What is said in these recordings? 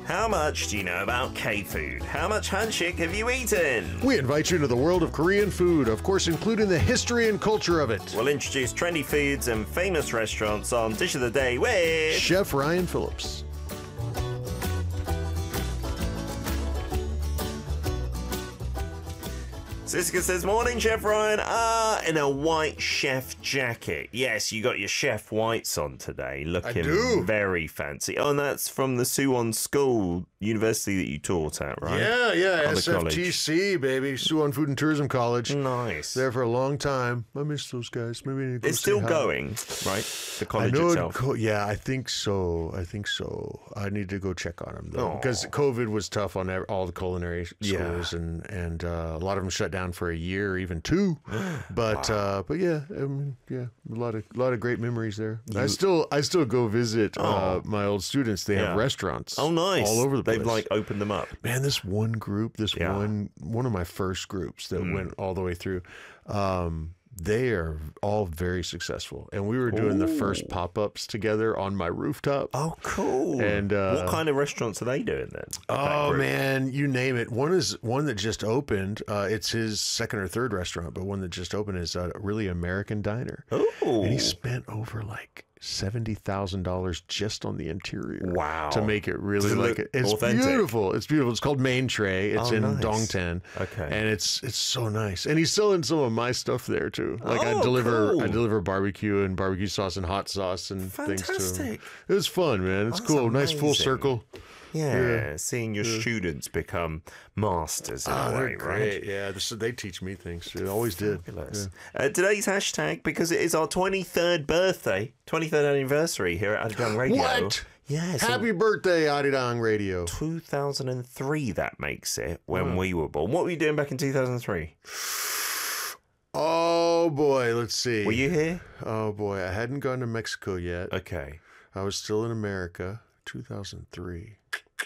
How much do you know about K-food? How much hanshik have you eaten? We invite you into the world of Korean food, of course, including the history and culture of it. We'll introduce trendy foods and famous restaurants on Dish of the Day with Chef Ryan Phillips. Siska says, morning, Chef Ryan. In a white chef jacket. Yes, you got your chef whites on today. Looking very fancy. Oh, and that's from the Suwon School, university that you taught at, right? Yeah, On the SFTC, baby. Suwon Food and Tourism College. Nice. There for a long time. I miss those guys. Maybe I need to go It's say still hi. going, right? The college I know itself. yeah, I think so. I need to go check on them, though. Because COVID was tough on all the culinary schools, and a lot of them shut down for a year or even two. But yeah, a lot of great memories there. I still go visit my old students. They have restaurants. Oh, nice. All over the place. They've like opened them up. Man, this one group, one of my first groups that went all the way through, they are all very successful. And we were doing the first pop-ups together on my rooftop. Oh, cool. And what kind of restaurants are they doing then? Oh, man, you name it. One that just opened. It's his second or third restaurant, but one that just opened is a really American diner. Oh. And he spent over like $70,000 just on the interior. Wow. To make it really look it's authentic? beautiful. It's beautiful. It's called Main Tray. It's in nice. Dongtan. Okay. And it's so nice. And he's selling some of my stuff there too. Like I cool. deliver barbecue and barbecue sauce and hot sauce and things to him. Fantastic. It was fun, man. It's That's cool. Nice full amazing. circle. Yeah, seeing your students become masters in a way, They're great. right? Yeah, they teach me things. They always did. Fabulous. Today's hashtag, because it is our 23rd birthday, 23rd anniversary here at Arirang Radio. What? Yes. Happy birthday, Arirang Radio. 2003, that makes it, when we were born. What were you doing back in 2003? Oh, boy. Let's see. Were you here? Oh, boy. I hadn't gone to Mexico yet. Okay. I was still in America. 2003.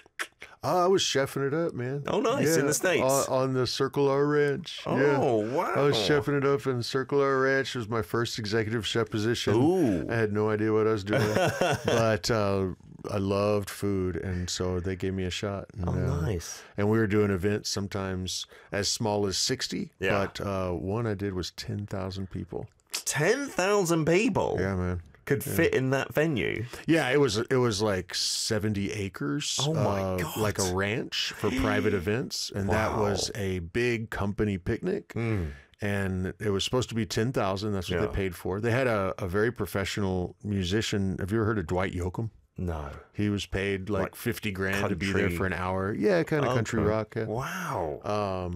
I was chefing it up, man. Oh, nice. In the States? On the Circle R Ranch. Oh, wow. I was chefing it up in Circle R Ranch. It was my first executive chef position. Ooh. I had no idea what I was doing. But I loved food, and so they gave me a shot. And, nice. And we were doing events sometimes as small as 60. Yeah. But one I did was 10,000 people. 10,000 people? Yeah, man. Could fit in that venue. Yeah, it was like 70 acres. Oh my God. Like a ranch for private events, and that was a big company picnic. And it was supposed to be 10,000. That's what they paid for. They had a very professional musician. Have you ever heard of Dwight Yoakam? No. He was paid like 50 grand to be there country- for an hour. Yeah, kind of country rock. Yeah. Wow.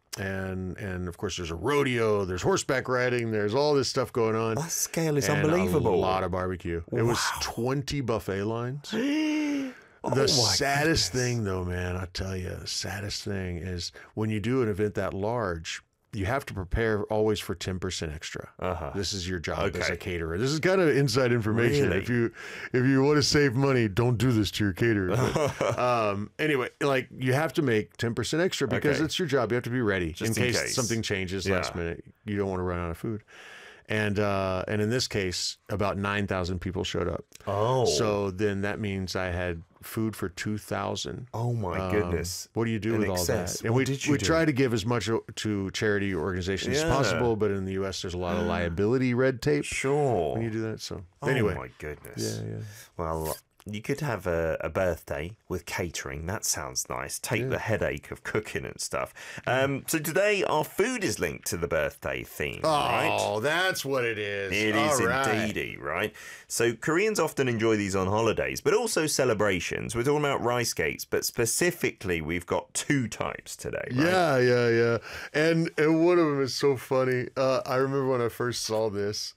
And of course there's a rodeo, there's horseback riding, there's all this stuff going on. That scale is and unbelievable. A lot of barbecue. It was 20 buffet lines. The saddest thing, though, man, I tell you, the saddest thing is when you do an event that large, you have to prepare always for 10% extra. This is your job as a caterer. This is kind of inside information. Really? If you want to save money, don't do this to your caterer. But, anyway, like you have to make 10% extra because it's your job. You have to be ready Just in in case case. something changes last minute. You don't want to run out of food. And in this case, about 9,000 people showed up. Oh. So then that means I had food for 2,000. Oh, my goodness. What do you do In with excess. all that? And What did you we do? try to give as much to charity organizations as Yeah. possible, but in the U.S. there's a lot of liability red tape Sure. when you do that. So Oh, anyway, my goodness. Yeah. Well, you could have a birthday with catering. That sounds nice. Take the headache of cooking and stuff. So today, our food is linked to the birthday theme, right? Oh, that's what it is. It All is right. indeedy, right? So Koreans often enjoy these on holidays, but also celebrations. We're talking about rice cakes, but specifically, we've got two types today, right? Yeah. And one of them is so funny. I remember when I first saw this,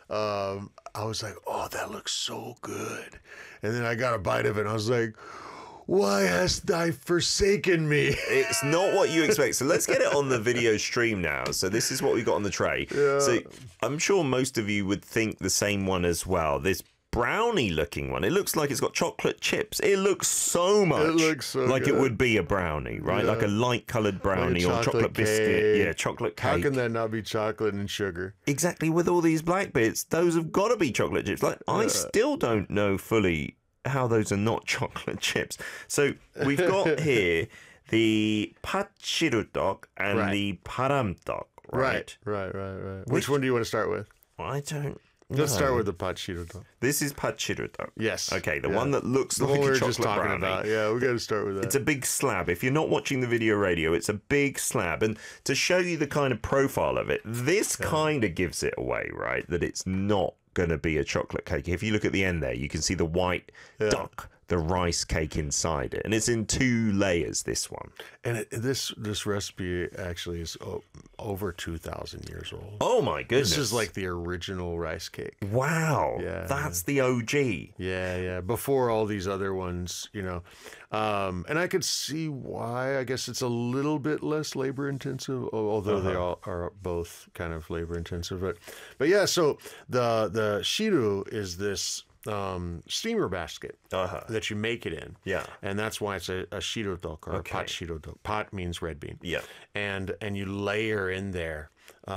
I was like, oh, that looks so good. And then I got a bite of it and I was like, why hast thou forsaken me? It's not what you expect. So let's get it on the video stream now. So this is what we got on the tray. Yeah. So I'm sure most of you would think the same one as well. This brownie looking one. It looks like it's got chocolate chips. It looks so much like good. it would be a brownie, right? Yeah. Like a light coloured brownie Like a or chocolate biscuit. cake. Yeah, chocolate cake. How can that not be chocolate and sugar? Exactly, with all these black bits, those have got to be chocolate chips. Like, I still don't know fully how those are not chocolate chips. So we've got here the patchirudok and the paramdok, right? Right. Which one do you want to start with? I don't. Let's start with the patchirudok. This is patchirudok. Yes. Okay, the one that looks like a chocolate just talking brownie. About. Yeah, we got to start with that. It's a big slab. If you're not watching the video radio, it's a big slab. And to show you the kind of profile of it, this kind of gives it away, right? That it's not going to be a chocolate cake. If you look at the end there, you can see the white duck, the rice cake inside it. And it's in 2 layers, this one. And this recipe actually is over 2,000 years old. Oh, my goodness. This is like the original rice cake. Wow. Yeah, that's the OG. Yeah. Before all these other ones, you know. And I could see why. I guess it's a little bit less labor intensive, although they all are both kind of labor intensive. But yeah, so the shiru is this steamer basket that you make it in. Yeah. And that's why it's a shirudok or a pat shirudok. Pat means red bean. Yeah. And you layer in there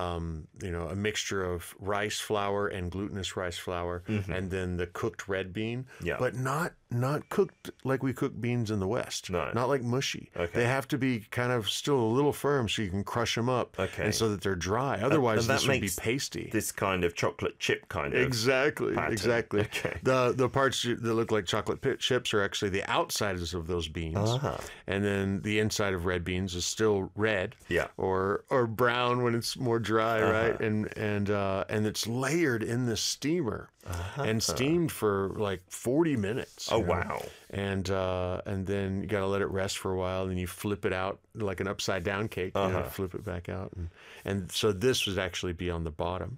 a mixture of rice flour and glutinous rice flour, and then the cooked red bean, but not cooked like we cook beans in the West. No. Not like mushy. Okay. They have to be kind of still a little firm so you can crush them up, and so that they're dry. Otherwise, this would be pasty. This kind of chocolate chip kind of exactly. Okay. The parts that look like chocolate chips are actually the outsiders of those beans, and then the inside of red beans is still red, or brown when it's more dry, right? And it's layered in the steamer and steamed for like 40 minutes. Oh, wow. And then you got to let it rest for a while, and then you flip it out like an upside down cake, flip it back out. And so this would actually be on the bottom.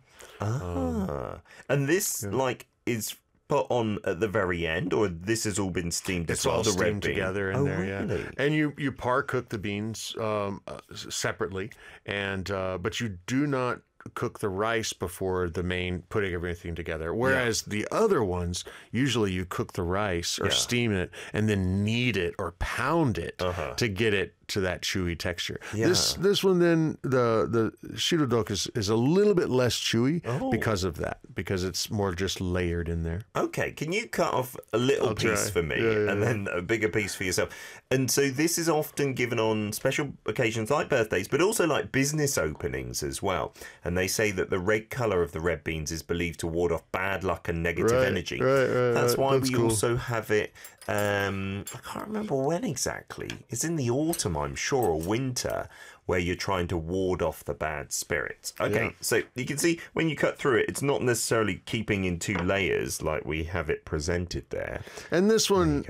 And this is put on at the very end, or this has all been steamed as well? It's all steamed together in there, really? yeah. And you par cook the beans separately, but you do not cook the rice before the main putting everything together. Whereas the other ones, usually you cook the rice or steam it and then knead it or pound it to get it to that chewy texture. This one then, the shirudok is a little bit less chewy because of that, because it's more just layered in there. Okay, can you cut off a little piece for me and then a bigger piece for yourself? And so this is often given on special occasions like birthdays, but also like business openings as well. And they say that the red colour of the red beans is believed to ward off bad luck and negative energy. That's why we also have it. I can't remember when exactly. It's in the autumn, I'm sure, or winter, where you're trying to ward off the bad spirits. Okay, so you can see when you cut through it, it's not necessarily keeping in 2 layers like we have it presented there. And this one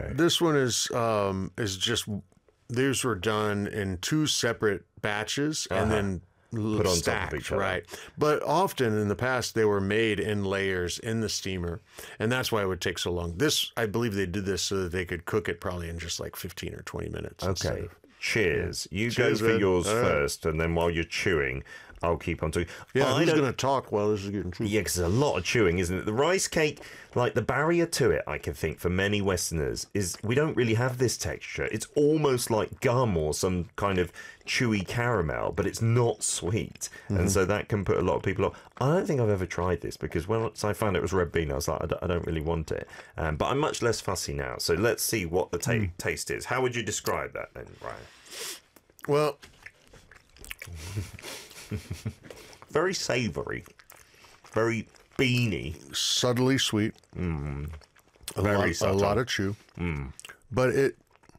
is just, these were done in 2 separate batches and then put on stacked, top of each other. right? But often in the past, they were made in layers in the steamer, and that's why it would take so long. I believe they did this so that they could cook it probably in just like 15 or 20 minutes. Okay. Cheers. You go for yours first, and then while you're chewing, I'll keep on talking. Yeah, who's going to talk while this is getting chewed? Yeah, because there's a lot of chewing, isn't it? The rice cake, like the barrier to it, I can think for many Westerners, is we don't really have this texture. It's almost like gum or some kind of chewy caramel, but it's not sweet. And so that can put a lot of people off. I don't think I've ever tried this, because once I found it was red bean, I was like, I don't really want it. But I'm much less fussy now. So let's see what the taste is. How would you describe that then, Ryan? Well... very savoury, very beany, subtly sweet, very subtle. A lot of chew. But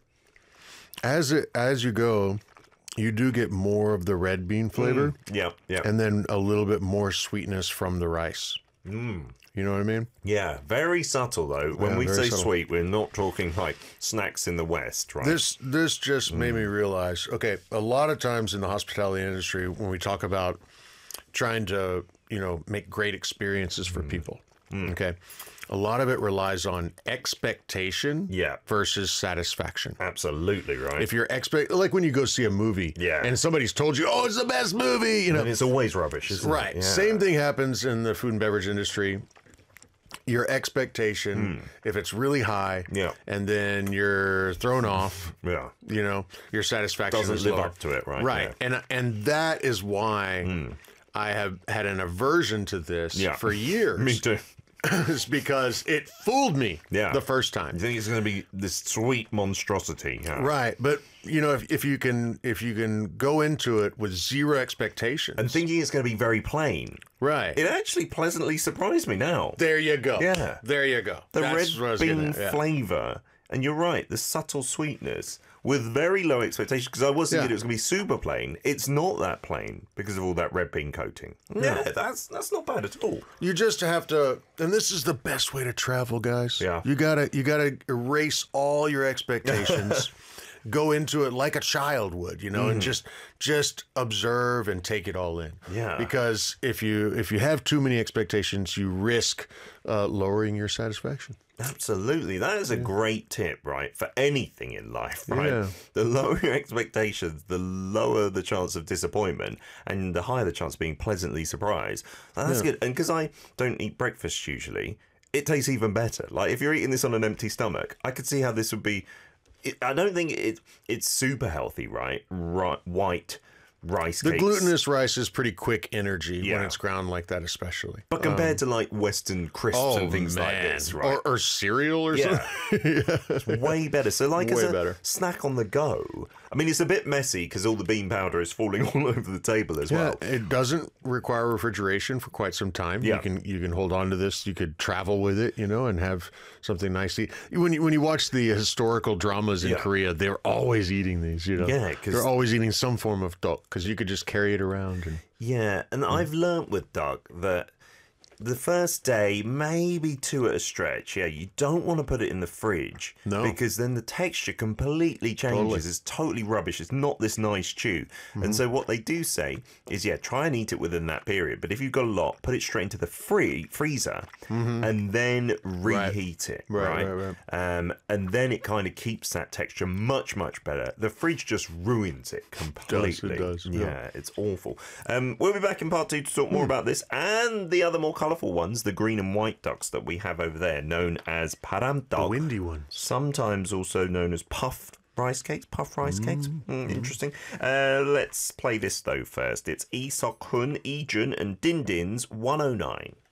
as you go, you do get more of the red bean flavor. Yeah. And then a little bit more sweetness from the rice. You know what I mean? Yeah, very subtle though. When we say sweet, we're not talking like snacks in the West, right? This just made me realize, okay, a lot of times in the hospitality industry, when we talk about trying to, make great experiences for people, okay, a lot of it relies on expectation versus satisfaction. Absolutely, right. If you're like when you go see a movie and somebody's told you, oh, it's the best movie, And it's always rubbish, isn't it? Right. Same thing happens in the food and beverage industry. Your expectation, if it's really high, and then you're thrown off, your satisfaction doesn't is live lower. up to it, right? Right, and that is why I have had an aversion to this for years. Me too. is because it fooled me the first time. You think it's going to be this sweet monstrosity, huh? Right, but you know, if you can go into it with zero expectations and thinking it's going to be very plain, right, it actually pleasantly surprised me now. There you go. Yeah, there you go. The red bean flavour, and you're right, the subtle sweetness with very low expectations, because I was thinking it was going to be super plain. It's not that plain because of all that red bean coating. Yeah, that's not bad at all. You just have to, and this is the best way to travel, guys. Yeah, you gotta erase all your expectations. Go into it like a child would, you know, and just observe and take it all in. Yeah. Because if you have too many expectations, you risk lowering your satisfaction. Absolutely. That is a great tip, right? For anything in life, right? Yeah. The lower your expectations, the lower the chance of disappointment and the higher the chance of being pleasantly surprised. And that's good. And because I don't eat breakfast usually, it tastes even better. Like if you're eating this on an empty stomach, I could see how this would be. I don't think it's super healthy, right? White rice cakes. The glutinous rice is pretty quick energy when it's ground like that, especially. But compared to like Western crisps and things like this, right? Or cereal or something. It's way better. So like as a snack on the go, I mean, it's a bit messy because all the bean powder is falling all over the table as well. It doesn't require refrigeration for quite some time. You can hold on to this. You could travel with it, you know, and have something nice to eat. When you watch the historical dramas in Korea, they're always eating these, you know. Yeah, because they're always eating some form of duck because you could just carry it around. And I've learnt with duck that the first day, maybe two at a stretch, you don't want to put it in the fridge. No. Because then the texture completely changes. It's totally rubbish. It's not this nice chew. And so what they do say is, try and eat it within that period. But if you've got a lot, put it straight into the freezer and then reheat it. Right. And then it kind of keeps that texture much, much better. The fridge just ruins it completely. It does. Yeah, it's awful. We'll be back in part 2 to talk more about this and the other more colourful ones, the green and white ducks that we have over there, known as paramdok. The windy ones. Sometimes also known as puff rice cakes. Interesting. Let's play this though first. It's Lee Seok-hun, Lee Jun and Din Din's 109.